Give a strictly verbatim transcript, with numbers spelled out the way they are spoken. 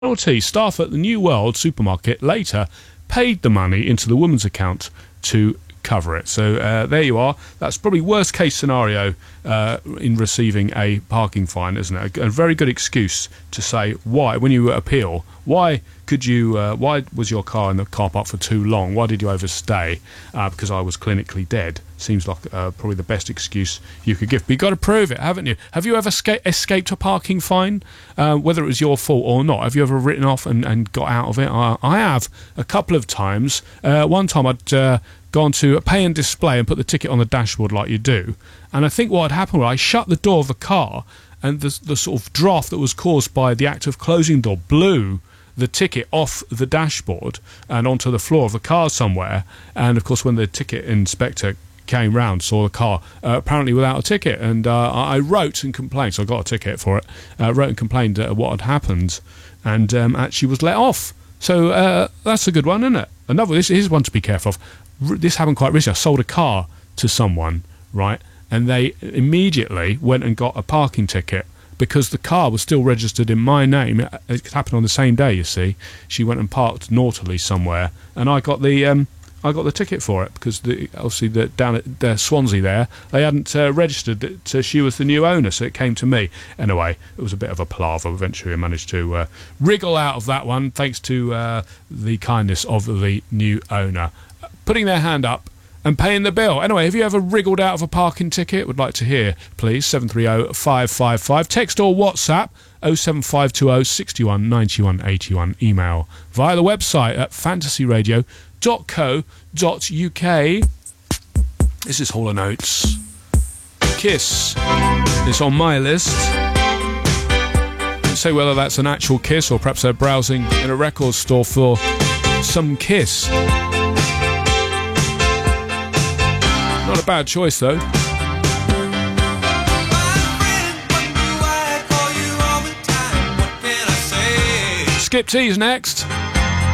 T, staff at the New World supermarket later paid the money into the woman's account to cover it. So uh, there you are. That's probably worst case scenario uh, in receiving a parking fine, isn't it? A, a very good excuse to say why, when you appeal, why could you, uh, why was your car in the car park for too long? Why did you overstay? Uh, because I was clinically dead. Seems like uh, probably the best excuse you could give. But you've got to prove it, haven't you? Have you ever sca- escaped a parking fine, uh, whether it was your fault or not? Have you ever written off and, and got out of it? I, I have a couple of times. Uh, one time I'd uh, gone to a pay and display and put the ticket on the dashboard like you do. And I think what had happened was I shut the door of the car, and the, the sort of draft that was caused by the act of closing the door blew the ticket off the dashboard and onto the floor of the car somewhere. And of course, when the ticket inspector came round, saw the car uh, apparently without a ticket, and uh, I wrote and complained. So I got a ticket for it. Uh, wrote and complained uh, what had happened, and um, actually was let off. So uh, that's a good one, isn't it? Another. This is one to be careful of. R- this happened quite recently. I sold a car to someone, right, and they immediately went and got a parking ticket, because the car was still registered in my name. It happened on the same day, you see. She went and parked naughtily somewhere, and I got the um, I got the ticket for it, because the, obviously the, down at the Swansea there, they hadn't uh, registered that uh, she was the new owner, so it came to me. Anyway, it was a bit of a palaver. Eventually I managed to uh, wriggle out of that one, thanks to uh, the kindness of the new owner, putting their hand up and paying the bill. Anyway, have you ever wriggled out of a parking ticket? Would like to hear, please. seven three zero five five five. Text or WhatsApp oh seven five two oh six one nine one eight one. Email via the website at fantasy radio dot co dot uk. This is Hall and Oates. Kiss is on my list. Don't say whether that's an actual kiss or perhaps they're browsing in a record store for some Kiss. Not a bad choice, though. Skip T's next.